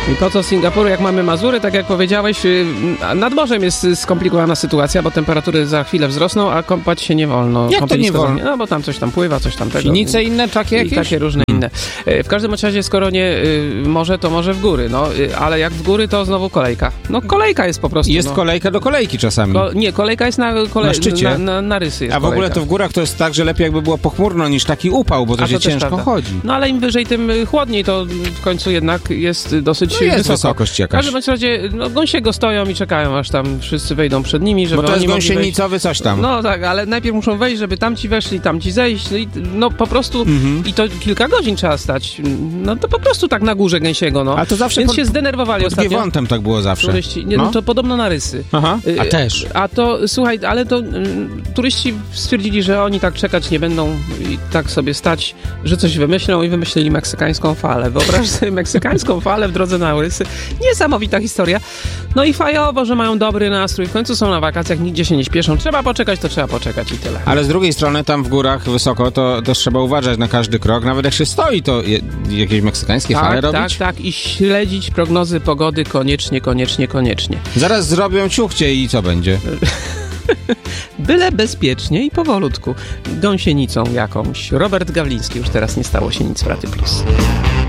I po co Singapuru, jak mamy Mazury, tak jak powiedziałeś, nad morzem jest skomplikowana sytuacja, bo temperatury za chwilę wzrosną, a kąpać się nie wolno. Jak to nie wolno? No bo tam coś tam pływa, coś tam tego. Silnice inne, takie jakieś? I takie różne inne. W każdym razie, skoro nie morze, to może w góry, no, ale jak w góry, to znowu kolejka. No kolejka jest po prostu. Jest kolejka do kolejki czasami. Nie, kolejka jest na szczycie. Na rysy jest A w ogóle kolejka. to w górach to jest tak, że lepiej jakby było pochmurno niż taki upał, bo to się ciężko chodzi. No ale im wyżej, tym chłodniej, to w końcu jednak jest dosyć jest wysokość jakaś. W każdym razie, no, gąsiego stoją i czekają, aż tam wszyscy wejdą przed nimi, żeby bo to oni jest gąsienicowy coś tam. No tak, ale najpierw muszą wejść, żeby tamci weszli, tamci zejść, no po prostu i to kilka godzin trzeba stać. No to po prostu tak na górze gęsiego, no. A to zawsze Więc się zdenerwowali ostatnio. Pod Giewątem tak było zawsze. Turyści, no to podobno na rysy. Aha, a też. A to, słuchaj, ale to turyści stwierdzili, że oni tak czekać nie będą i tak sobie stać, że coś wymyślą i wymyślili meksykańską falę. Wyobraź sobie meksykańską falę w drodze na rysy. Niesamowita historia. No i fajowo, że mają dobry nastrój. W końcu są na wakacjach, nigdzie się nie śpieszą. Trzeba poczekać, to trzeba poczekać i tyle. Ale z drugiej strony tam w górach wysoko to trzeba uważać na każdy krok. Nawet jak się stoi, to jakieś meksykańskie fale robić? Tak. I śledzić prognozy pogody koniecznie. Zaraz zrobią ciuchcie i co będzie? Byle bezpiecznie i powolutku. Gąsienicą jakąś. Robert Gawliński, już teraz nie stało się nic w Raty Plus.